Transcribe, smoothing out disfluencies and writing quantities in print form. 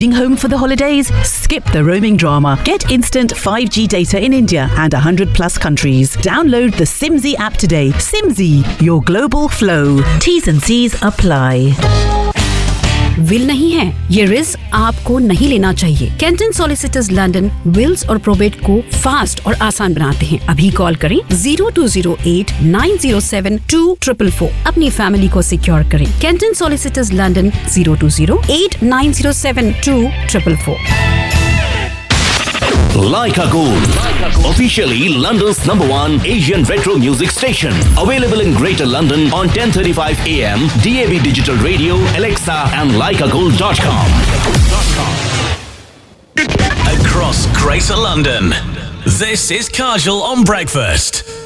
Home for the holidays? Skip the roaming drama. Get instant 5G data in India and 100 plus countries. Download the Simzy app today. Simzy, your global flow. T's and C's apply. Will नहीं है, ये risk आपको नहीं लेना चाहिए। Canton solicitors London Wills और probate को fast और आसान बनाते हैं। अभी कॉल करें 0208907244। अपनी फैमिली को सिक्योर करें। Canton solicitors London 0208907244। Leica Gold, officially London's #1 Asian retro music station. Available in Greater London on 10:35 AM, DAB Digital Radio, Alexa and leicagold.com. Across Greater London, this is Kajal on Breakfast.